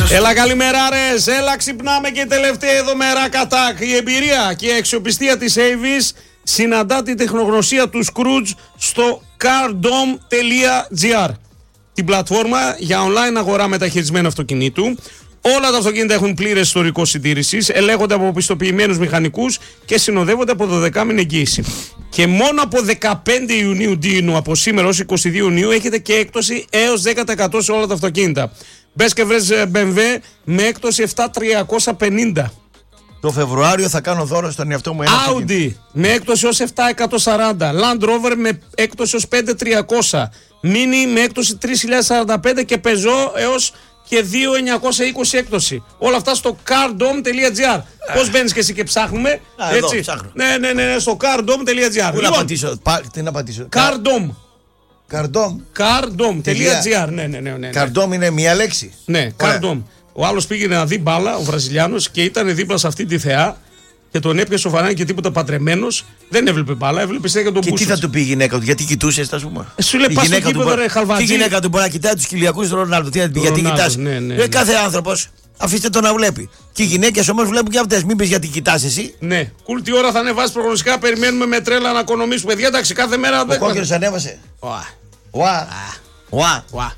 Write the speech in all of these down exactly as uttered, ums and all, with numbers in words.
Έλα καλημέρα ρε, έλα ξυπνάμε και τελευταία εδώ μέρα κατάκ. Η εμπειρία και η αξιοπιστία της Avis συναντά την τεχνογνωσία του Scrooge στο cardom τελεία gr, την πλατφόρμα για online αγορά μεταχειρισμένου αυτοκινήτου. Όλα τα αυτοκίνητα έχουν πλήρες ιστορικό συντήρησης, ελέγχονται από πιστοποιημένους μηχανικούς και συνοδεύονται από δωδεκάμηνη εγγύηση. Και μόνο από δεκαπέντε Ιουνίου Ντίνου, από σήμερα ως είκοσι δύο Ιουνίου, έχετε και έκπτωση έως δέκα τοις εκατό σε όλα τα αυτοκίνητα. Μπες και βρες μπι εμ ντάμπλιου με έκπτωση επτά χιλιάδες τριακόσια πενήντα. Το Φεβρουάριο θα κάνω δώρο στον εαυτό μου ένα Audi αυτοκίνητο. με έκπτωση ως επτά χιλιάδες εκατόν σαράντα. Land Rover με έκπτωση ως πέντε χιλιάδες τριακόσια. Mini με έκπτωση τρεις χιλιάδες σαράντα πέντε και Peugeot έως και δύο χιλιάδες εννιακόσια είκοσι έκπτωση. Όλα αυτά στο cardom τελεία gr. Πώς μπαίνεις και εσύ και ψάχνουμε? Α, έτσι. εδώ, ψάχνω. Ναι, ναι, ναι, ναι, στο cardom τελεία gr. Πού να πατήσω, πα, τι να πατήσω. Cardom. Cardom. cardom τελεία gr. Ναι, ναι, ναι, ναι. Cardom είναι μία λέξη. Ναι, cardom. Ο άλλος πήγαινε να δει μπάλα, ο Βραζιλιάνος, και ήταν δίπλα σε αυτή τη θεά και τον έπιασε ο φανάρι και τίποτα παντρεμένος. Δεν έβλεπε μπάλα, έβλεπε συνέχεια τον Και Μπούσος. τι θα του πει η γυναίκα του, γιατί κοιτούσε, α πούμε. Ε, σου λέει, Η πας στο γυναίκα του κήπεδο, μπορεί- ρε, Χαλβατζή. Τι γυναίκα του μπορεί να κοιτάει του Κυριακούς του Ρονάλντο. Τι να του πει, Του γιατί Ρονάλντο, κοιτά. ναι, ναι, ναι. Κάθε άνθρωπο, αφήστε το να βλέπει. Και οι γυναίκες όμως βλέπουν και αυτές. Μην πει γιατί κοιτά εσύ. Ναι, κουλ, τι ώρα θα ανεβάσει προγνωστικά, περιμένουμε με τρέλα να οικονομήσουμε. Παιδιά, εντάξει, κάθε μέρα Ο δεν. κόκκινος ανέβασε. Ουα, Ουα. Ουα. ουα.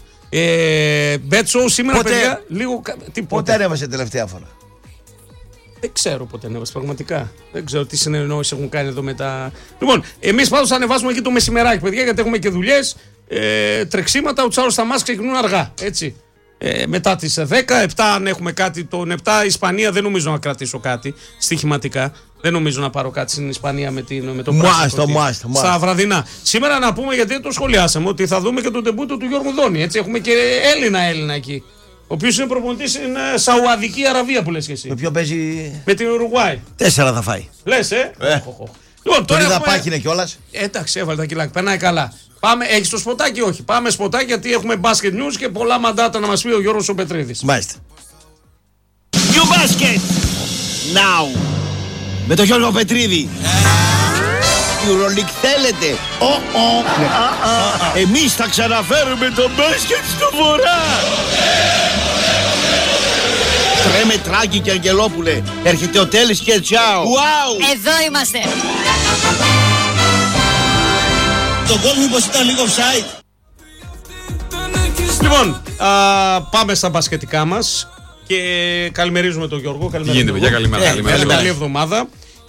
Ε, Bet Show σήμερα, Πότε- παιδιά, λίγο. κα- Τι, Πότε πότε. ανέβασε τελευταία φορά. Δεν ξέρω πότε ανέβασε, πραγματικά. Δεν ξέρω τι συνεννόηση έχουν κάνει εδώ με τα. Λοιπόν, εμείς πάντως θα ανεβάσουμε εκεί το μεσημεράκι, παιδιά, γιατί έχουμε και δουλειές. Ε, τρεξίματα, ο Τσάρος στα μας ξεκινούν αργά. Έτσι. Ε, μετά τις δέκα, επτά αν έχουμε κάτι. Τον επτά Ισπανία δεν νομίζω να κρατήσω κάτι στοιχηματικά. Δεν νομίζω να πάρω κάτι στην Ισπανία με, την, με το Μουάστο, πράσινο εκεί, μουάστο, μουάστο. στα βραδινά. Σήμερα να πούμε, γιατί δεν το σχολιάσαμε, ότι θα δούμε και τον τεμπούτο του Γιώργου Δόνη. Έτσι, έχουμε και Έλληνα Έλληνα εκεί. Ο οποίος είναι προπονητής στην ε, Σαουαδική Αραβία που λες και εσύ. Με ποιο παίζει. Με την Ουρουγουάη. Τέσσερα θα φάει. Λες, ε. Ε. Οχ, οχ, οχ. Λοιπόν, Τον τώρα είδα έχουμε... πάχινε κιόλα. Εντάξει, έβαλε τα κιλάκια. Περνάει καλά. Πάμε, έχεις το σποτάκι, όχι. Πάμε σποτάκι, γιατί έχουμε basket news και πολλά μαντάτα να μας πει ο Γιώργος ο Πετρίδης. Μάλιστα. New Basket Now με τον Γιώργο Πετρίδη. Euroleague θέλετε? Ω, ω. Εμείς θα ξαναφέρουμε το μπάσκετ στο βορρά. Τρέμε Τράκη και Αγγελόπουλε. Έρχεται ο Τέλης και τσάου. Wow. Εδώ είμαστε. Το γκολ μήπως ήταν λίγο offside? Λοιπόν, α, πάμε στα μπασκετικά μας και καλημερίζουμε τον Γιώργο. Τι Καλημέρα, γίνεται, Γιώργο. παιδιά, καλημέρα. Ε, καλημέρα. Καλή, καλημέρα. καλή εβδομάδα.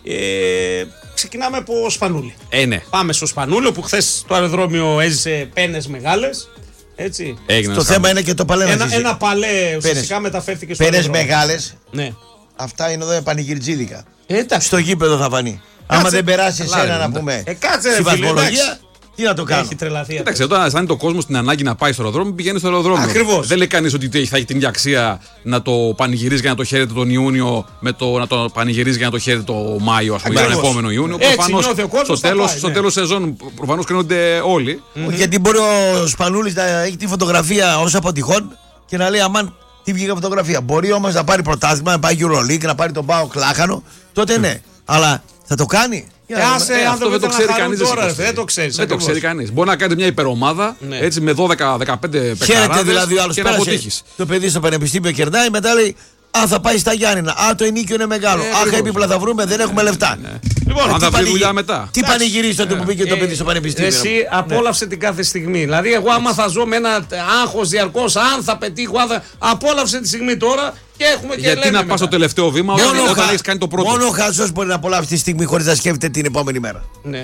Ε, ξεκινάμε από Σπανούλη. Ε, ναι. Πάμε στο Σπανούλιο που χθες το αεροδρόμιο έζησε πένες μεγάλες. Έτσι. Έγινε Το ένας θέμα χαμός. είναι και το παλέ να Ένα, ζήσει. ένα παλέ ουσιαστικά μεταφέρθηκε στο Πένες αεροδρόμιο. μεγάλες. Ναι. Αυτά είναι εδώ πανηγυρτζίδικα. Ε, εντάξει. Στο γήπεδο θα φανεί. Άμα δεν περάσει Καλά, εσένα ρε, να ναι. πούμε. Ε, κάτσε, ρε, στη φίλε, βαθμολογία, εντάξει. τι να το κάνω. Έχει τρελαθεί. Κοίταξε, όταν αισθάνεται ο κόσμο την ανάγκη να πάει στο αεροδρόμιο, πηγαίνει στο αεροδρόμιο. Ακριβώς. Δεν λέει κανεί ότι θα έχει την ίδια αξία να το πανηγυρίζει για να το χαίρεται τον Ιούνιο με το να το πανηγυρίζει για να το χαίρεται το Μάιο, α πούμε, τον Ακριβώς. επόμενο Ιούνιο. Έτσι Προφανώς, νιώθει ο κόσμος, στο θα τέλος πάει, στο ναι. τέλος σεζόν προφανώ κρίνονται όλοι. Mm-hmm. Γιατί μπορεί ο Σπανούλης να έχει τη φωτογραφία ως αποτυχών και να λέει αμάν τι βγήκε φωτογραφία. Μπορεί όμως να πάρει πρωτάθλημα, να πάει Euroleague, να πάρει τον Πάο Κλάχανο. Τότε ναι. Αλλά θα το κάνει. Για να Άσε, δούμε. αν Αυτό το δεν το ξέρει κανεί. Δεν το ξέρει. Δεν το ξέρει κανεί. Μπορεί να κάνει μια υπερομάδα Ναι. έτσι με δώδεκα δεκαπέντε Χαίρεται παιχταράδες δηλαδή ο άλλος και να πέρασε. αποτύχει. Το παιδί στο πανεπιστήμιο κερνάει, μετά λέει Α, θα πάει στα Γιάννηνα. Α, το ενίκιο είναι μεγάλο. Ε, Αχ, ακριβώς. έπιπλα θα βρούμε, δεν έχουμε λεφτά. Λοιπόν, Αν τι θα βρει πανηγυ- δουλειά μετά. Τι πανηγυρίζει τότε που πήγε το παιδί στο πανεπιστήμιο. Εσύ απόλαυσε την κάθε στιγμή. Δηλαδή, εγώ άμα θα ζω με ένα άγχος διαρκώς, αν θα πετύχω, αν θα... απόλαυσε τη στιγμή τώρα και έχουμε και Γιατί λέμε να πα μετά. στο τελευταίο βήμα όταν, Μόνο, όταν χα- έχει κάνει το πρώτο. μόνο ο χαζός μπορεί να απολαύσει τη στιγμή χωρίς να σκέφτεται την επόμενη μέρα. Ναι.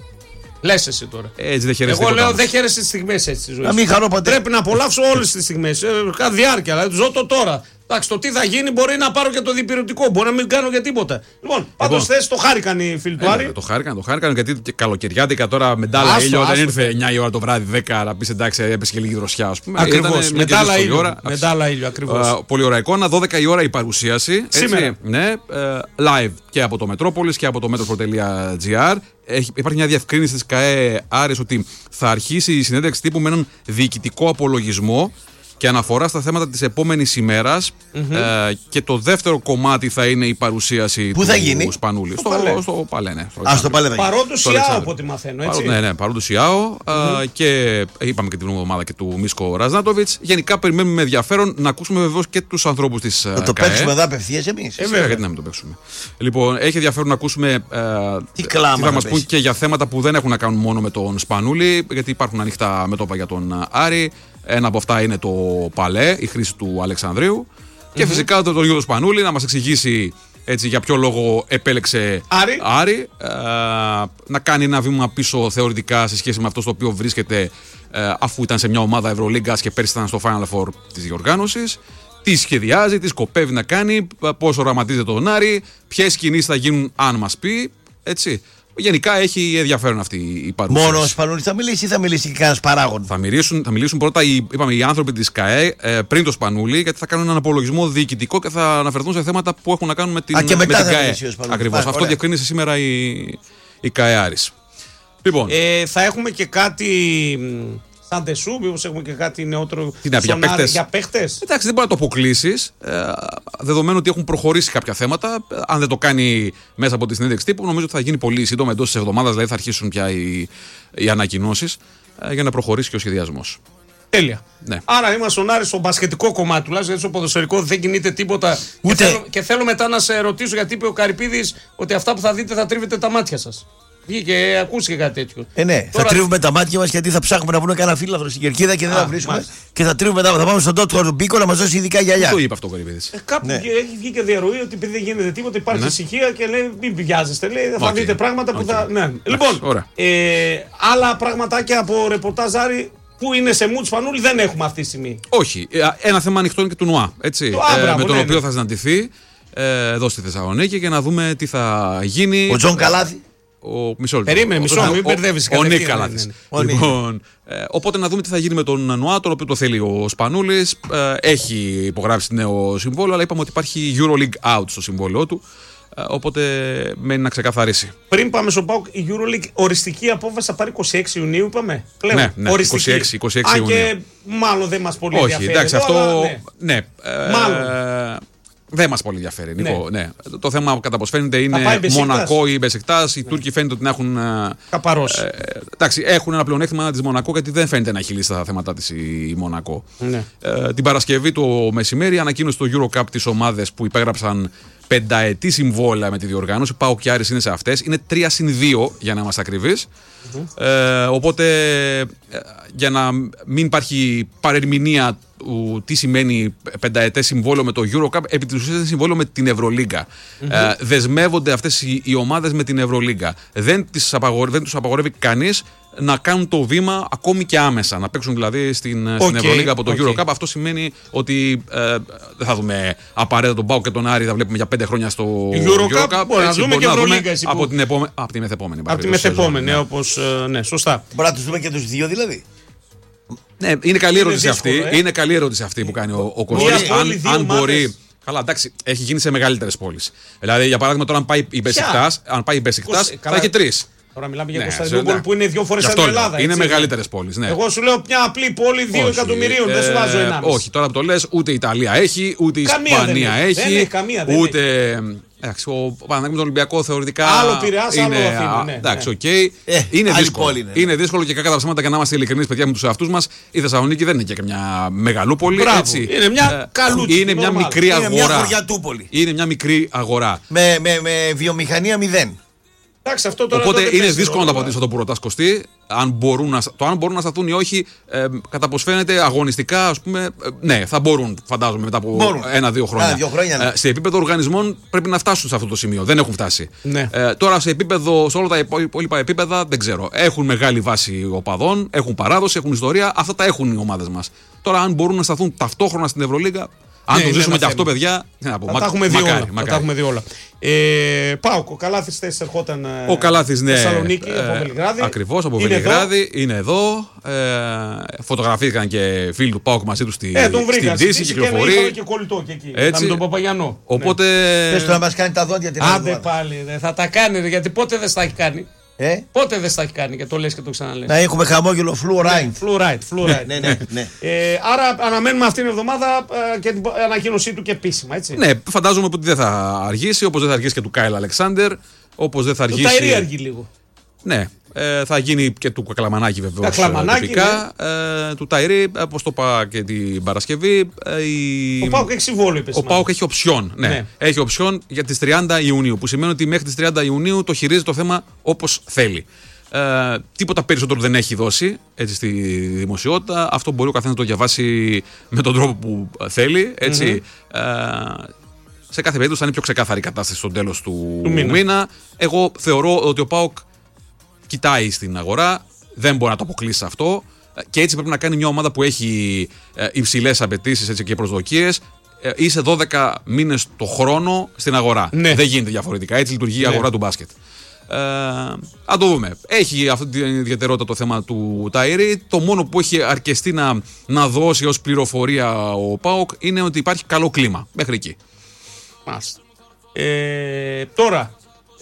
Λες εσύ τώρα. Έτσι δεν χαίρεσαι. Εγώ τίποτα λέω όμως. δεν χαίρεσαι τις στιγμές έτσι της ζωής. Να μην χαρώ ποτέ. Πρέπει να απολαύσω όλες τις στιγμές. Ε, κάθε διάρκεια. Δηλαδή, ζω το τώρα. Εντάξει, το τι θα γίνει μπορεί να πάρω και το διπηρετικό. Μπορεί να μην κάνω και τίποτα. Λοιπόν, πάντως Λοιπόν. θες το χάρηκαν οι φίλοι του Ε, Άρη. Το χάρηκαν, το χάρηκαν γιατί και καλοκαιριάτικα τώρα με ντάλα Άστο, ήλιο. Όταν άστο. ήρθε εννιά η ώρα το βράδυ, δέκα να πει εντάξει, έπεσε και λίγη δροσιά, α πούμε. Ακριβώς. Ήτανε μια Με και τάλα δύσκολη ήλιο. ώρα. Με τάλα ήλιο, ακριβώς. Α, πολύ ωραία εικόνα. δώδεκα η ώρα η παρουσίαση. έτσι, Σήμερα. Ναι, ε, live και από το Μετρόπολης και από το μέτροπρο τελεία τζι άρ. Έχει, υπάρχει μια διευκρίνηση της ΚΑΕ Άρης ότι θα αρχίσει η συνέντευξη τύπου με έναν διοικητικό απολογισμό και αναφορά στα θέματα της επόμενης ημέρας. Mm-hmm. Ε, και το δεύτερο κομμάτι θα είναι η παρουσίαση Πού του θα γίνει? Σπανούλη. Στο, στο, Παλέ. στο Παλέ, ναι. Στο Α, στο Παλέ θα γίνει. Παρόντος Ιάο, από ό,τι μαθαίνω, έτσι. Παρό, ναι, ναι, παρόντος Ιάο. Mm-hmm. ε, και είπαμε και την ομάδα και του Μίσκο Ραζνάτοβιτς. Γενικά περιμένουμε με ενδιαφέρον να ακούσουμε βεβαίως και τους ανθρώπους της ΚΑΕ. Θα το παίξουμε εδώ απευθείας εμείς. Ε, βέβαια, γιατί να μην το παίξουμε. Λοιπόν, έχει ενδιαφέρον να ακούσουμε ε, τι, τι κλάμα θα μας πούν και για θέματα που δεν έχουν να κάνουν μόνο με τον Σπανούλη, γιατί υπάρχουν ανοιχτά μέτωπα για τον Άρη. Ένα από αυτά είναι το Παλέ, η χρήση του Αλεξανδρίου. Mm-hmm. Και φυσικά τον ίδιο Σπανούλη να μας εξηγήσει έτσι, για ποιο λόγο επέλεξε Άρη, Άρη ε, να κάνει ένα βήμα πίσω θεωρητικά σε σχέση με αυτό στο οποίο βρίσκεται ε, αφού ήταν σε μια ομάδα Ευρωλίγκας και πέρσι ήταν στο Final Four της διοργάνωσης. Τι σχεδιάζει, τι σκοπεύει να κάνει, πώς οραματίζεται τον Άρη, ποιες κινήσεις θα γίνουν αν μας πει, έτσι. Γενικά έχει ενδιαφέρον αυτή η παρουσίαση. Μόνο ο Σπανούλης θα μιλήσει ή θα μιλήσει και κανένας παράγον? Θα μιλήσουν, θα μιλήσουν πρώτα οι, είπαμε, οι άνθρωποι της ΚΑΕ ε, πριν το Σπανούλη, γιατί θα κάνουν έναν απολογισμό διοικητικό και θα αναφερθούν σε θέματα που έχουν να κάνουν με την, Α, και μετά με την θα ΚΑΕ. Ακριβώς. Αυτό ωραία. Διευκρίνησε σήμερα η, η ΚΑΕ Άρης. Λοιπόν. Ε, θα έχουμε και κάτι σαν τεσού, μήπως έχουμε και κάτι νεότερο για παίχτες. για παίχτες. Εντάξει, δεν μπορεί να το αποκλείσεις, ε, δεδομένου ότι έχουν προχωρήσει κάποια θέματα. Αν δεν το κάνει μέσα από τη συνέντευξη τύπου, νομίζω ότι θα γίνει πολύ σύντομα, εντός της εβδομάδας, δηλαδή θα αρχίσουν πια οι, οι ανακοινώσεις ε, για να προχωρήσει και ο σχεδιασμός. Τέλεια. Ναι. Άρα είμαστε στον Άρη στο μπασκετικό κομμάτι, τουλάχιστον γιατί στο ποδοσφαιρικό δεν κινείται τίποτα. Ούτε. Και, θέλω, και θέλω μετά να σε ρωτήσω, γιατί είπε ο Καρυπίδης ότι αυτά που θα δείτε θα τρίβετε τα μάτια σας. Βγήκε, ακούστηκε κάτι τέτοιο. Ε, ναι, τώρα... θα τρίβουμε τα μάτια μας γιατί θα ψάχνουμε να βρούμε κανένα φύλαδρο στην κερκίδα και δεν Α, θα βρίσκουμε. Μάλιστα. Και θα τρίβουμε τα θα πάμε στον Τότο Μπίκο να μας δώσει ειδικά γυαλιά. Το είπε αυτό ο Καρυπίδης. Ε, κάπου ναι. έχει βγει και διαρροή ότι επειδή δεν γίνεται τίποτα, υπάρχει ναι. ησυχία και λέει μην βιάζεστε. Λέει, θα okay. δείτε πράγματα που okay. θα. Ναι. Λοιπόν, ε, άλλα πραγματάκια από ρεπορτάζ Άρη που είναι σε μουτ Σπανούλη δεν έχουμε αυτή τη στιγμή. Όχι. Ένα θέμα ανοιχτό είναι και του Νουά. Έτσι, το, ε, άμπρα, με τον ναι, οποίο ναι. θα συναντηθεί ε, εδώ στη Θεσσαλονίκη και να δούμε τι θα γίνει. Ο Τζον Καλάθη. Ο Μισό λεπτό. Περίμενε, μισό, ο, μην μπερδεύεις. Ο, ο Νίκ Καλάθης. Ναι, ναι. Λοιπόν, ε, οπότε να δούμε τι θα γίνει με τον Νουά, τον οποίο το θέλει ο Σπανούλης. Ε, έχει υπογράψει νέο συμβόλαιο, αλλά είπαμε ότι υπάρχει EuroLeague out στο συμβόλαιό του. Ε, οπότε μένει να ξεκαθαρίσει. Πριν πάμε στο ΠΑΟΚ, η EuroLeague οριστική απόφαση θα πάρει είκοσι έξι Ιουνίου, είπαμε. Πλέον. Ναι, ναι, είκοσι έξι, είκοσι έξι Ιουνίου. Αν και μάλλον δεν μας πολύ Όχι, ενδιαφέρει. εντάξει, αυτό. Αλλά, ναι. ναι ε, μάλλον. Ε, δεν μας πολύ ενδιαφέρει, Νίκο. Ναι. Ναι. Το θέμα κατά πώς φαίνεται είναι Μονακό ή Μπεσικτάς. Οι ναι. Τούρκοι φαίνεται ότι να έχουν. Καπαρώσει. Ε, εντάξει, έχουν ένα πλεονέκτημα της Μονακό γιατί δεν φαίνεται να έχει λύσει τα θέματα της η Μονακό. Ναι. Ε, την Παρασκευή το μεσημέρι ανακοίνωσε το EuroCup τις ομάδες που υπέγραψαν πενταετή συμβόλαια με τη διοργάνωση. ΠΑΟΚ και Άρης είναι σε αυτές. Είναι τρία συν δύο για να είμαστε ακριβείς. Mm-hmm. Ε, οπότε για να μην υπάρχει παρερμηνία τι σημαίνει πενταετές συμβόλαιο με το EuroCup, επί της ουσίας είναι συμβόλαιο με την Ευρωλίγκα. Mm-hmm. Ε, δεσμεύονται αυτές οι, οι ομάδες με την Ευρωλίγκα. Δεν, δεν τους απαγορεύει κανείς να κάνουν το βήμα ακόμη και άμεσα. Να παίξουν δηλαδή στην, okay, στην Ευρωλίγκα από το okay. EuroCup. Αυτό σημαίνει ότι ε, δεν θα δούμε απαραίτητα τον ΠΑΟΚ και τον Άρη, θα βλέπουμε για πέντε χρόνια στο EuroCup. EuroCup μπορεί να δούμε και Ευρωλίγκα. Από την, επόμε... από τη μεθεπόμενη. Από τη μεθεπόμενη, ναι, όπως, ναι, σωστά. Μπορεί να τους δούμε και τους δύο δηλαδή. Ναι, είναι καλή ερώτηση αυτή. Ε? Είναι καλή ερώτηση αυτή που κάνει ο, ο Κωστής. Αν, αν μπορεί. Καλά, εντάξει, έχει γίνει σε μεγαλύτερες πόλεις. Δηλαδή, για παράδειγμα, τώρα αν πάει η Μπεσικτάς, αν πάει η Μπεσικτάς, θα έχει τρεις. Τώρα μιλάμε για Κωνσταντινούπολη που είναι δύο φορές την Ελλάδα. Είναι μεγαλύτερες πόλεις. Ναι. Εγώ σου λέω μια απλή πόλη δύο εκατομμυρίων. Δεν σου βάζω ένα. Όχι, τώρα που το λες, ούτε η Ιταλία έχει, ούτε η Ισπανία έχει. Ούτε. Εντάξει, ο Παναθηναϊκός με τον Ολυμπιακό θεωρητικά. Άλλο Πειραιάς, άλλο Αθήνα. Ναι, εντάξει, οκ. Okay. Ε, είναι, δύσκολο. Είναι, ναι. είναι δύσκολο και κακά τα ψέματα και να είμαστε ειλικρινείς, παιδιά, με τους εαυτούς μας. Η Θεσσαλονίκη δεν είναι και μια μεγαλούπολη. Έτσι. Είναι μια καλούτσι. Είναι μια μικρή αγορά. Είναι μια χωριατούπολη. Είναι μια μικρή αγορά. Με, με, με βιομηχανία μηδέν. Εντάξει, αυτό τώρα οπότε είναι δύσκολο να το απαντήσω αυτό που ρωτάς, Κωστή. Αν μπορούν να, το αν μπορούν να σταθούν ή όχι, ε, κατά πως φαίνεται αγωνιστικά, ας πούμε, ε, ναι, θα μπορούν, φαντάζομαι, μετά από ένα-δύο χρόνια. Ένα, δύο χρόνια ναι. ε, σε επίπεδο οργανισμών πρέπει να φτάσουν σε αυτό το σημείο. Δεν έχουν φτάσει. Ναι. Ε, τώρα σε επίπεδο, σε όλα τα υπόλοιπα επίπεδα δεν ξέρω. Έχουν μεγάλη βάση οπαδών, έχουν παράδοση, έχουν ιστορία. Αυτά τα έχουν οι ομάδες μας. Τώρα, αν μπορούν να σταθούν ταυτόχρονα στην Ευρωλίγκα. Αν ναι, το ζήσουμε και αυτό, παιδιά. Θα τα έχουμε δει όλα. Θα τα έχουμε δει όλα. Ε, ΠΑΟΚ, ο Καλάθης θες ερχόταν. Ο Καλάθης, ναι. Θεσσαλονίκη, ε, από Βελιγράδι. Ακριβώς, από Βελιγράδι. Είναι εδώ. Ε, φωτογραφήθηκαν και φίλοι του ΠΑΟΚ μαζί του στη, ε, τον βρήκα, στην Δύση. Κυκλοφορεί. Και, και κολλητό και εκεί. Έτσι. Με τον Παπαγιανό. Οπότε. Ναι. Θες το να μας κάνει τα δόντια την Άντε πάλι. Δε, θα τα κάνει, γιατί πότε δεν στα έχει κάνει. Ε? Πότε δεν στα έχει κάνει και το λες και το ξαναλες. Να έχουμε χαμόγελο fluoride. Fluoride, fluoride. Ναι, ναι, ναι. Ε, άρα αναμένουμε αυτήν την εβδομάδα ε, και την ανακοίνωσή του και επίσημα, έτσι. Ναι, φαντάζομαι ότι δεν θα αργήσει, όπως δεν θα αργήσει και του Κάιλ Αλεξάνδερ, όπως δεν θα αργήσει. Το Ταϊρή αργεί λίγο. Ναι, ε, θα γίνει και του Κακλαμανάκη βεβαίως. Κακλαμανάκη, ναι. ε, του Ταϊρή, όπως το είπα και την Παρασκευή. Ε, η... Ο Πάοκ έχει συμβόλαιο, είπες. Ο Πάοκ έχει οψιόν. Ναι. Ναι. Έχει οψιόν για τις τριάντα Ιουνίου. Που σημαίνει ότι μέχρι τις τριάντα Ιουνίου το χειρίζεται το θέμα όπως θέλει. Ε, τίποτα περισσότερο δεν έχει δώσει έτσι, στη δημοσιότητα. Αυτό μπορεί ο καθένας να το διαβάσει με τον τρόπο που θέλει. Έτσι. Mm-hmm. Ε, σε κάθε περίπτωση θα είναι πιο ξεκάθαρη η κατάσταση στο τέλος του, του μήνα. μήνα. Εγώ θεωρώ ότι ο ΠΑΟΚ κοιτάει στην αγορά, δεν μπορεί να το αποκλείσει αυτό και έτσι πρέπει να κάνει μια ομάδα που έχει υψηλές απαιτήσεις και προσδοκίες. Είσαι δώδεκα μήνες το χρόνο στην αγορά. Ναι. Δεν γίνεται διαφορετικά. Έτσι λειτουργεί η αγορά ναι. του μπάσκετ. Ε, αν το δούμε. Έχει αυτή την ιδιαιτερότητα το θέμα του Ταϊρή. Το μόνο που έχει αρκεστεί να, να δώσει ως πληροφορία ο ΠΑΟΚ είναι ότι υπάρχει καλό κλίμα. Μέχρι εκεί. Μάλιστα. Ε, τώρα,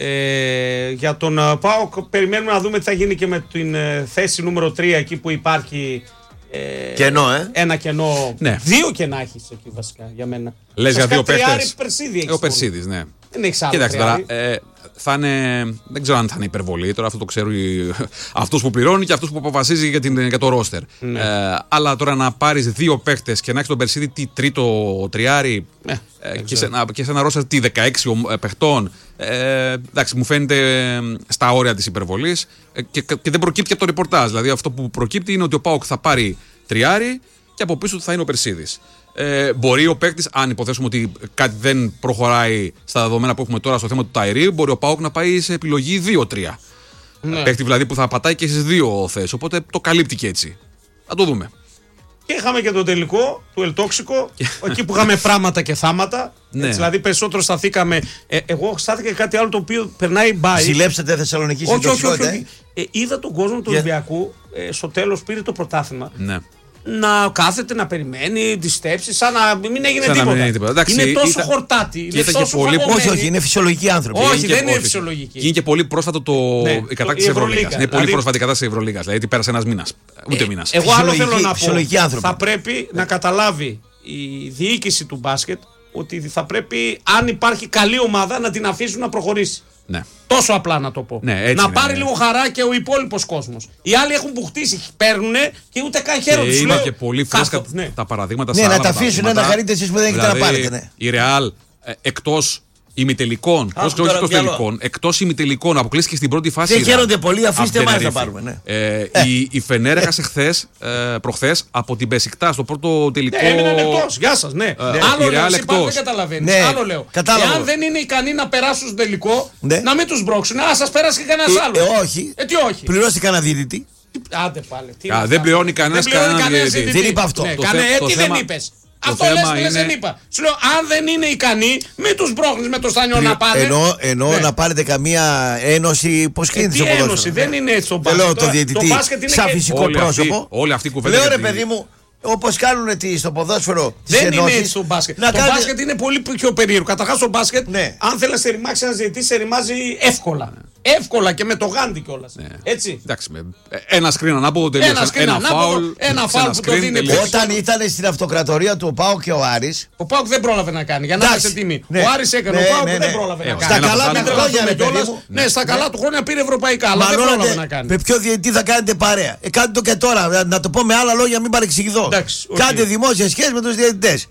ε, για τον ΠΑΟΚ περιμένουμε να δούμε τι θα γίνει και με την ε, θέση νούμερο τρία εκεί που υπάρχει ε, κενό, ε. ένα κενό. Ναι. Δύο κενά έχεις εκεί βασικά για μένα. Λες για δύο παίχτες. Περσίδη Ο Περσίδης, ναι. Δεν έχεις άλλο. Κοίταξε τώρα, ε, θα είναι, δεν ξέρω αν θα είναι υπερβολή, τώρα αυτό το ξέρει αυτός που πληρώνει και αυτός που αποφασίζει για, την, για το ρόστερ. Ναι. Ε, αλλά τώρα να πάρεις δύο παίχτες και να έχεις τον Περσίδη τι τρίτο τριάρι ναι, ε, και, σε, και σε ένα ρόστερ τι δεκαέξι παιχτών, ε, εντάξει, μου φαίνεται στα όρια της υπερβολής ε, και, και δεν προκύπτει από το ρεπορτάζ. Δηλαδή αυτό που προκύπτει είναι ότι ο ΠΑΟΚ θα πάρει τριάρι και από πίσω του θα είναι ο Περσίδης. Ε, μπορεί ο παίκτης, αν υποθέσουμε ότι κάτι δεν προχωράει στα δεδομένα που έχουμε τώρα στο θέμα του Ταϊρή, μπορεί ο ΠΑΟΚ να πάει σε επιλογή δύο τρία. Ναι. Παίκτη δηλαδή που θα πατάει και στις δύο θέσεις. Οπότε το καλύπτει και έτσι. Θα το δούμε. Και είχαμε και το τελικό του Ελτόξικο, εκεί που είχαμε πράγματα και θάματα. Ναι. Έτσι, δηλαδή περισσότερο σταθήκαμε. Ε, εγώ στάθηκα και κάτι άλλο το οποίο περνάει μπάι. Ζηλέψατε Θεσσαλονίκη στην Τοξικότητα. Όχι, όχι, όχι. Ε, είδα τον κόσμο του yeah. Ολυμπιακού ε, στο τέλος πήρε το πρωτάθλημα. Ναι. Να κάθεται, να περιμένει τις στέψεις, σαν να μην έγινε σαν τίποτα. τίποτα. Εντάξει, είναι τόσο ήταν, χορτάτη. Είναι τόσο πολύ... Όχι, όχι, είναι φυσιολογικοί άνθρωποι. Όχι, δεν είναι φυσιολογικοί. Και είναι και πολύ πρόσφατο το... ναι, η κατάκτηση της Ευρωλίγας. Είναι δηλαδή... πολύ πρόσφατη η κατάσταση της Ευρωλίγας. Δηλαδή πέρασε ένας μήνας. Ούτε μήνας. Εγώ άλλο θέλω να πω. Θα πρέπει να καταλάβει η διοίκηση του μπάσκετ ότι θα πρέπει, αν υπάρχει καλή ομάδα, να την αφήσουν να προχωρήσει. Ναι. Τόσο απλά να το πω. Ναι, να είναι, πάρει ναι. λίγο χαρά και ο υπόλοιπος κόσμος. Οι άλλοι έχουν πουχτίσει, παίρνουν και ούτε καν χαίρονται. Και είναι και πολύ φρέσκα ναι. τα παραδείγματα. Ναι, να τα αφήσουν να χαρείτε εσείς που δεν έχετε δηλαδή, να πάρετε. Ναι. Η Ρεάλ ε, εκτός ημιτελικών, πώς ξέρω εκτός τελικών, εκτός ημιτελικών, αποκλείστηκε στην πρώτη φάση. Δεν χαίρονται πολύ, αφήστε εμάς να πάρουμε. Ναι. Ε, ε. Η, η Φενέρ έχασε χθες, ε, προχθές από την Μπεσικτά στο πρώτο τελικό. Ναι, έμειναν εκτός. Γεια σας, ναι. Ε, άλλο λέω, εσύ δεν καταλαβαίνεις. Ναι. Άλλο λέω. Κατάλαβα. Εάν δεν είναι ικανοί να περάσουν στο τελικό, ναι. να μην τους μπρώξουν. Α, σας πέρασε και κανένας άλλος. Ε, όχι. Ε, τι όχι. Πληρώστε κανένα διαιτητή. Άντε πάλι. Α, δεν πληρώνει κανένας κανέναν διαιτητή. Δεν είπα αυτό. Τι δεν είπες. Αυτό λες και δεν είπα. Σου λέω, αν δεν είναι ικανοί, μην τους μπρόχνεις με το στανιό να πάνε. Ενώ, ενώ ναι. να πάρετε καμία ένωση, πώς κρίνεται το ποδόσφαιρο. Ένωση, δεν είναι έτσι το μπάσκετ. Δεν λέω το διαιτητή, σαν φυσικό πρόσωπο. Όλη αυτή η κουβέντα. Λέω ρε παιδί μου, όπως κάνουν στο ποδόσφαιρο τις δεν ενώσεις, είναι έτσι το μπάσκετ. Το κάνει... μπάσκετ είναι πολύ πιο περίεργο. Καταρχάς το μπάσκετ, ναι. αν θέλει να σε ρημάξει ένας διαιτητής, σε ρημάζει εύκολα. Ναι. Εύκολα και με το γάντι κιόλας. Ναι. Έτσι. Εντάξει, με... Ένα σκριν ανάποδο τελείωσε. Ένα, ένα φάουλ, ένα φάουλ που το δίνει. Όταν ήταν στην αυτοκρατορία του ο ΠΑΟΚ και ο Άρης. Ο ΠΑΟΚ δεν πρόλαβε να κάνει. Για να είσαι τιμή. Ο Άρης έκανε. Ο ΠΑΟΚ δεν πρόλαβε να κάνει. Στα καλά του χρόνια. Ναι, στα καλά του χρόνια πήρε ευρωπαϊκά. Αλλά δεν πρόλαβε να κάνει. Με ποιο διαιτητή θα κάνετε παρέα. Κάντε το και τώρα. Να το πω με άλλα λόγια, μην παρεξηγηθώ. Κάντε δημόσια σχέση με τους διαιτητές.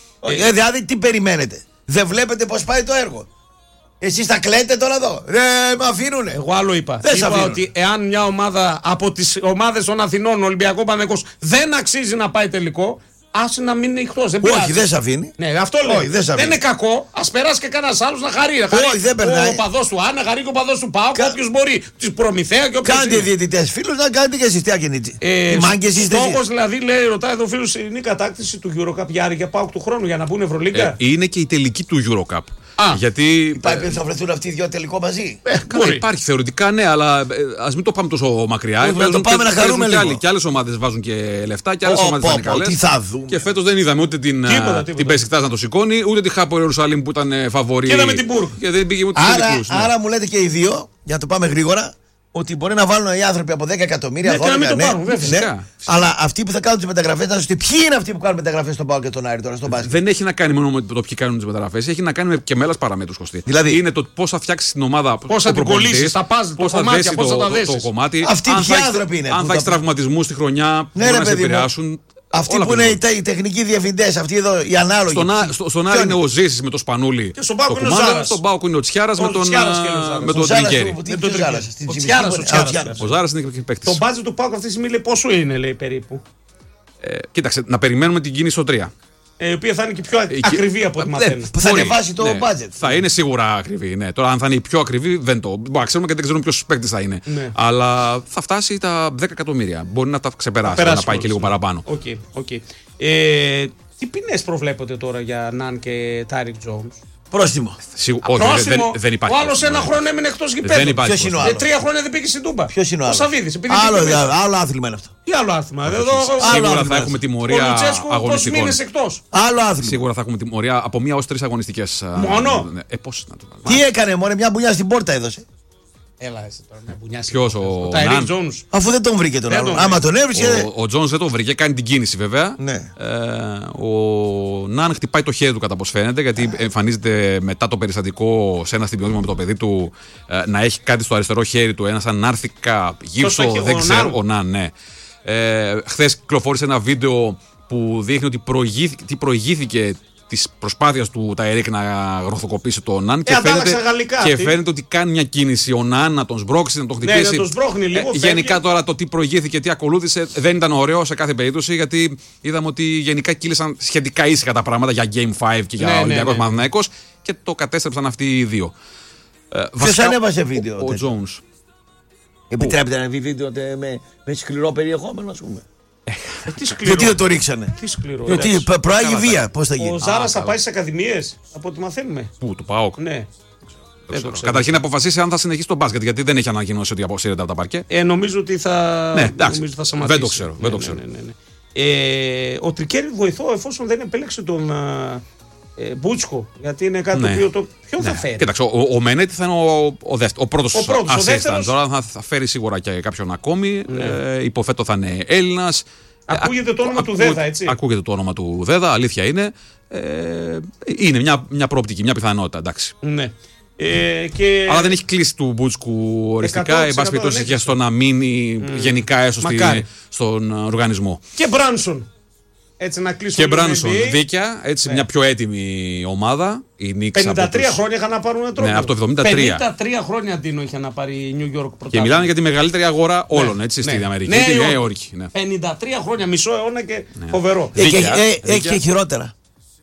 Δηλαδή τι περιμένετε. Δεν βλέπετε πώς πάει το έργο. Εσείς τα κλαίτε τώρα εδώ. Δεν με αφήνουνε. Εγώ άλλο είπα. Δεν είπα ότι εάν μια ομάδα από τις ομάδες των Αθηνών, Ολυμπιακό Παναθηναϊκός, δεν αξίζει να πάει τελικό, άσε να μείνει εκτός. Δεν Όχι, δεν σε αφήνει. Ναι, αυτό λέω. Όχι, δεν, δεν είναι κακό. Ας περάσει και κανένας άλλος να χαρεί. Όχι, δεν περνάει. Ο παδός του Α, να χαρεί και ο παδός του ΠΑΟΚ. Κα... Όποιος μπορεί. Τη Προμηθέα και όποιος. Κάντε διαιτητές φίλους να κάνετε και εσείς τι ακινήτσι. Ε, Μάγκες είστε. Στόχος δηλαδή, λέει, ρωτάει εδώ ο φίλος, είναι η κατάκτηση του EuroCup για Άρη και ΠΑΟΚ του χρόνου για να μπουν Ευρωλίγκα. Ε, είναι και η τελική του EuroCup. Α, γιατί. Υπάρχει ε, θα βρεθούν αυτοί οι δυο τελικό μαζί. Ε, καλά, υπάρχει θεωρητικά, ναι, αλλά ε, ας μην το πάμε τόσο μακριά. Όχι, το πάμε να χαρούμε λίγο. Και άλλες ομάδες βάζουν και λεφτά και άλλες oh, ομάδες oh, είναι καλές. Τι θα δούμε. Και φέτος δεν είδαμε ούτε την, την Μπεσικτάς να το σηκώνει, ούτε τη Χάπο Ιερουσαλήμ που ήταν φαβορή. Και είδαμε την Μπουργκ. Και δεν πήγε ούτε άρα, τελικούς, ναι. άρα μου λέτε και οι δύο, για να το πάμε γρήγορα, ότι μπορεί να βάλουν οι άνθρωποι από δέκα εκατομμύρια. Ναι, και να μην το πάρουν, βέβαια. Ναι. Αλλά αυτοί που θα κάνουν τις μεταγραφές, να σου πει ποιοι είναι αυτοί που κάνουν μεταγραφές στον ΠΑΟΚ και τον Άρη τώρα στο μπάσκετ. Δεν έχει να κάνει μόνο με το ποιοι κάνουν τις μεταγραφές, έχει να κάνει με και με άλλες παραμέτρους, Κωστή. Δηλαδή, είναι το πώς θα φτιάξεις την ομάδα, πώς θα την κολλήσεις, τα παζλ, πώς τα κομμάτια, πώς θα τα δέσεις. Το κομμάτι. Αυτοί ποιοι άνθρωποι είναι. Αν θα έχεις τραυματισμούς στη χρονιά, μπορεί να σε επηρεάσουν. Αυτοί που είναι οι τεχνικοί διευθυντές, αυτοί εδώ οι ανάλογοι. Στον, στο, στον Άρη είναι ο Ζήσης με το Σπανούλι. Και στον Πάοκ είναι ο Ζάρας. Στον Πάοκ είναι ο Τσιάρας με τον Τρικέρι. Ο Ζάρας είναι και παίκτης. Το μπάτζετ του Πάοκ αυτή τη στιγμή λέει πόσο είναι, λέει περίπου. Ε, κοίταξε, να περιμένουμε την κίνηση στο τρία. Ε, η οποία θα είναι και πιο ακριβή από ό,τι μαθαίνω. Που θα ανεβάσει το budget. Θα είναι σίγουρα ακριβή. Ναι. Τώρα, αν θα είναι η πιο ακριβή, δεν το. Μπορεί να ξέρουμε και δεν ξέρουμε ποιο παίκτη θα είναι. Ναι. Αλλά θα φτάσει τα δέκα εκατομμύρια. Μπορεί να τα ξεπεράσει, να, να πάει και λίγο παραπάνω. Okay, okay. Ε, τι ποινές προβλέπετε τώρα για Ναν και Τάιρικ Τζόουνς? Πρόστιμο. Σίγου... Όχι, πρόστιμο. Δεν, δεν υπάρχει. Ο άλλος ένα χρόνο έμεινε εκτός γηπέδου. Ποιος είναι ο άλλος? Τρία χρόνια δεν πήγε στην Τούμπα. Ποιος είναι ο άλλος? Ο Σαββίδης. Άλλο, άλλο άθλημα είναι αυτό. Τι άλλο άθλημα? Εδώ, σίγουρα θα έχουμε τιμωρία αγωνιστικών. Μήνες εκτός. Άλλο άθλημα. Σίγουρα θα έχουμε τιμωρία από μία ως τρεις αγωνιστικές. Μόνο. Ε, πώς να το τι έκανε, μόνο μια μπουνιά στην πόρτα έδωσε. Έλα, εσύ τώρα μια μπουνιά. Ποιος, ο Τάιρικ Τζόουνς? Αφού δεν τον βρήκε τον άλλο. Άμα τον έβρισκε. Ο, ο Τζόουνς δεν τον βρήκε, κάνει την κίνηση βέβαια. Ναι. Ε, ο Ναν χτυπάει το χέρι του κατά πώς φαίνεται, γιατί εμφανίζεται μετά το περιστατικό σε ένα στιγμιότυπο με το παιδί του ε, να έχει κάτι στο αριστερό χέρι του, ένα σαν άρθικα γύψο, δεν ξέρω. Ο Ναν, ναι. Ε, χθες κυκλοφόρησε ένα βίντεο που δείχνει ότι προηγήθηκε, τι προηγήθηκε της προσπάθειας του Ταϊρίκ να γροθοκοπήσει τον Ναν και, ε, φαίνεται, γαλλικά, και φαίνεται ότι κάνει μια κίνηση ο Ναν να τον σμπρώξει, να τον χτυπήσει. Ναι, να τον σμπρώχνει λίγο, ε, γενικά τώρα το τι προηγήθηκε, τι ακολούθησε δεν ήταν ωραίο σε κάθε περίπτωση, γιατί είδαμε ότι γενικά κύλησαν σχετικά ήσυχα τα πράγματα για Game πέντε και για ναι, Ολυμπιακός ναι, ναι. Παναθηναϊκός και το κατέστρεψαν αυτοί οι δύο. Ε, Ποιος ανέβασε βίντεο? Ο, ο Τζόουνς. Επιτρέπεται να δει βίντεο με, με σκληρό περιεχόμενο, ας πούμε? Ε, τι σκληρό. Γιατί δεν το ρίξανε? Τι σκληρό. Γιατί προάγει βία. Πώς θα γίνει? Ο Ζάρας θα πάει στις ακαδημίες, από ό,τι μαθαίνουμε. Πού, του ΠΑΟΚ? Ναι. Καταρχήν αποφασίσει αν θα συνεχίσει το μπάσκετ, γιατί δεν έχει ανακοινώσει ότι αποσύρεται από τα παρκέ. Ε, νομίζω ότι θα, ναι, εντάξει, νομίζω θα σταματήσει. Δεν το ξέρω. Ναι, δεν το ναι, ξέρω. ναι, ναι, ναι. Ε, ο Τρικέρι βοηθό εφόσον δεν επέλεξε τον ε, Μπούτσκο, γιατί είναι κάτι ναι. το οποίο το ποιο ναι. θα φέρει. Κοίταξε, ο, ο Μενέτη θα είναι ο, ο, δεύτερο, ο πρώτος ο πρώτος, ο δεύτερος. Τώρα θα, θα φέρει σίγουρα και κάποιον ακόμη. Ναι. Ε, υποθέτω θα είναι Έλληνας. Ακούγεται το όνομα ακού, του Δέδα, έτσι. Ακούγεται το όνομα του Δέδα, αλήθεια είναι. Ε, είναι μια, μια προοπτική, μια πιθανότητα, εντάξει. Ναι. Ε, και... Αλλά δεν έχει κλείσει του Μπούτσκου οριστικά. Εν πάση περιπτώσει, για στο να μείνει mm. γενικά έστω στη, στον οργανισμό. Και Μπράνσον. Έτσι να κλείσουμε. Και Μπράνσον, δίκαια. Έτσι, ναι. Μια πιο έτοιμη ομάδα. Η Knicks πενήντα τρία τους... χρόνια είχαν να πάρουν τρόπο. Ναι, από το εβδομήντα τρία. πενήντα τρία χρόνια Ντίνο είχε να πάρει η New York πρωτάθλημα. Και μιλάμε για τη μεγαλύτερη αγορά όλων, ναι. έτσι, ναι. στην Αμερική. Ναι, τη Νέα Υόρκη. Ναι. πενήντα τρία χρόνια, μισό αιώνα και ναι. φοβερό. Έχει και χειρότερα.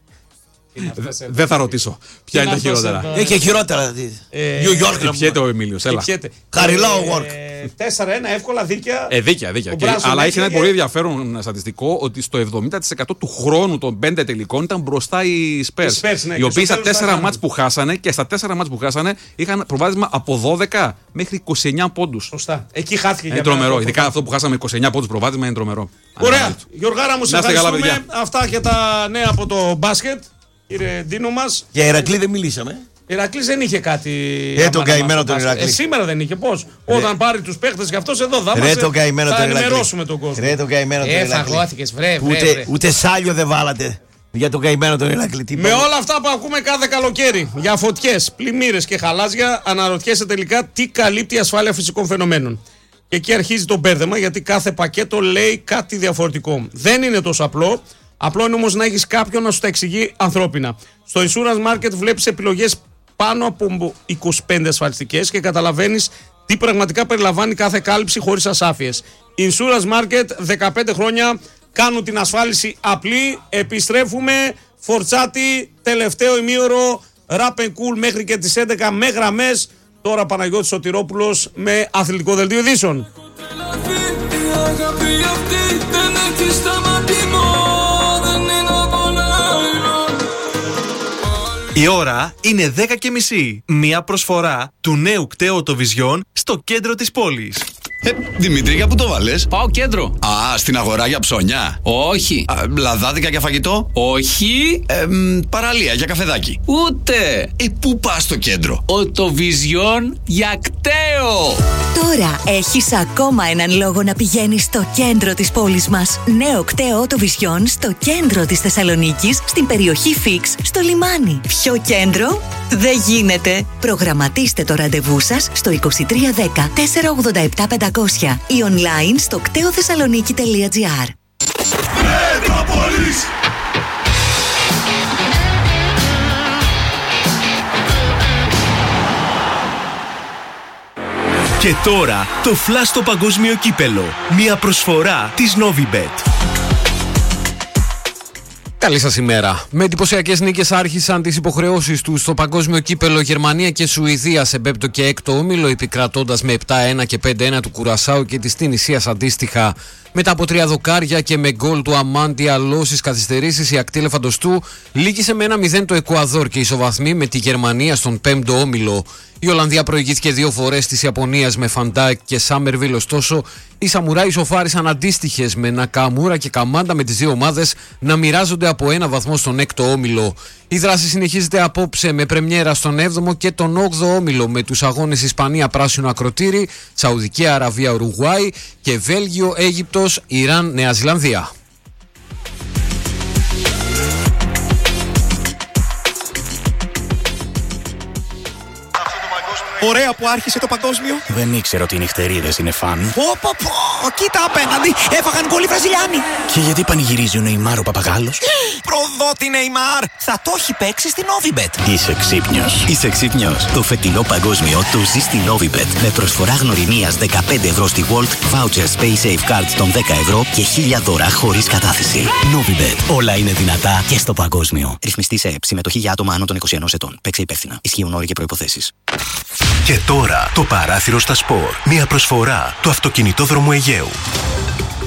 Δεν θα ρωτήσω. Ποια είναι τα χειρότερα. Έχει και χειρότερα. New York. Πιέται ο Εμίλιος. Χαριλάω work. τέσσερα ένα εύκολα, δίκαια. Ε, δίκαια, δίκαια. Και, αλλά έχει ένα πολύ ενδιαφέρον στατιστικό ότι στο εβδομήντα τοις εκατό του χρόνου των πέντε τελικών ήταν μπροστά οι Spurs. Ναι, οι οποίοι στα τέσσερα μάτς που χάσανε και στα τέσσερα μάτς που χάσανε είχαν προβάδισμα από δώδεκα μέχρι είκοσι εννέα πόντους. Σωστά. Εκεί χάθηκε. Είναι τρομερό. Ειδικά αυτό που χάσαμε είκοσι εννέα πόντους προβάδισμα είναι τρομερό. Ωραία. Γιωργάρα μου, σε ευχαριστούμε. Αυτά και τα νέα από το μπάσκετ. Κύριε Ντίνο μας. Για Ηρακλή δεν μιλήσαμε. Ηρακλής δεν είχε κάτι. Ε, τον καημένο τον Ηρακλή. Ε, σήμερα δεν είχε. Πώς. Όταν πάρει τους παίχτες και αυτός εδώ θα μας θα ενημερώσουμε τον κόσμο. Ρε τον καημένο τον Ηρακλή. Ε, φαγώθηκες, βρε, βρε, ούτε, ούτε σάλιο δεν βάλατε για τον καημένο τον Ηρακλή. Με όλα αυτά που ακούμε κάθε καλοκαίρι για φωτιές, πλημμύρες και χαλάζια, αναρωτιέσαι τελικά τι καλύπτει η ασφάλεια φυσικών φαινομένων. Και εκεί αρχίζει το μπέρδεμα, γιατί κάθε πακέτο λέει κάτι διαφορετικό. Δεν είναι τόσο απλό. Απλό είναι όμως να έχεις κάποιον να σου τα εξηγεί ανθρώπινα. Στο Insurance Market βλέπεις επιλογές πάνω από είκοσι πέντε ασφαλιστικές και καταλαβαίνεις τι πραγματικά περιλαμβάνει κάθε κάλυψη χωρίς ασάφειες. Insurance Market, δεκαπέντε χρόνια κάνουν την ασφάλιση απλή. Επιστρέφουμε, Φορτσάτη, τελευταίο ημίωρο, Rap and Cool μέχρι και τις έντεκα με γραμμές. Τώρα Παναγιώτης Σωτηρόπουλος με αθλητικό δελτίο ειδήσεων. Η ώρα είναι δέκα και μισή. Μία προσφορά του νέου κταίου Vision στο κέντρο της πόλης. Ε, Δημητρία, πού το βάλες? Πάω κέντρο. Α, στην αγορά για ψώνια. Όχι. Α, λαδάδικα για φαγητό. Όχι. Ε, μ, παραλία για καφεδάκι. Ούτε. Ε, πού πας στο κέντρο? Οτοβιζιόν για κταίο. Τώρα έχεις ακόμα έναν λόγο να πηγαίνεις στο κέντρο της πόλης μας. Νέο κταίο Οτοβιζιόν στο κέντρο της Θεσσαλονίκης, στην περιοχή Φίξ, στο λιμάνι. Ποιο κέντρο? Δεν γίνεται. Προγραμματίστε το ραντεβού σας στο είκοσι τρία δέκα τετρακόσια ογδόντα επτά πεντακόσια ή online στο κτέοθεσσαλονίκη τελεία τζι άρ. Μέτροπολης. Και τώρα το Flash στο παγκόσμιο κύπελο. Μια προσφορά της Novibet. Καλή σας ημέρα. Με εντυπωσιακές νίκες άρχισαν τις υποχρεώσεις τους στο παγκόσμιο κύπελο Γερμανία και Σουηδία σε πέμπτο και έκτο όμιλο, επικρατώντας με επτά ένα και πέντε ένα του Κουρασάου και της Τινησίας αντίστοιχα. Μετά από τρία δοκάρια και με γκολ του Αμάντι Αλό στις καθυστερήσεις, η ακτή ελεφαντοστού λύγησε με ένα μηδέν το Εκουαδόρ και ισοβαθμεί με τη Γερμανία στον πέμπτο όμιλο. Η Ολλανδία προηγήθηκε δύο φορές της Ιαπωνίας με Φαντάικ και Σάμερβιλ, ωστόσο οι Σαμουράι ισοφάρισαν αντίστοιχες με Νακαμούρα και Καμάντα, με τις δύο ομάδες να μοιράζονται από ένα βαθμό στον έκτο όμιλο. Η δράση συνεχίζεται απόψε με πρεμιέρα στον έβδομο και τον όγδοο όμιλο με τους αγώνες Ισπανία πράσινο ακροτήρι, Σαουδική Αραβία Ουρουγουάη και Βέλγιο Αίγυπτος Ιράν Νέα Ζηλανδία. Ωραία που άρχισε το παγκόσμιο. Δεν ήξερα ότι οι νυχτερίδες είναι φαν. Πω πω πω, κοίτα απέναντι, έφαγαν γκολ οι Βραζιλιάνοι. Και γιατί πανηγυρίζει ο Νεϊμάρ ο Παπαγάλος? Προδότη Νεϊμάρ, θα το έχει παίξει στην Novibet. Είσαι ξύπνιος. Είσαι ξύπνιος. Το φετινό παγκόσμιο το ζει στη Novibet. Με προσφορά γνωριμίας δεκαπέντε ευρώ στη Volt, voucher Space Safe Cards των δέκα ευρώ και χίλια δώρα χωρίς κατάθεση. Novibet. Όλα είναι δυνατά και στο παγκόσμιο. Ρυθμιστή σε ΕΕΠ. Συμμετοχή για άτομα άνω των είκοσι ενός ετών. Παίξε υπεύθυνα. Ισχύουν όροι και προϋποθέσεις. Και τώρα το παράθυρο στα σπορ. Μια προσφορά του αυτοκινητόδρομου Αιγαίου.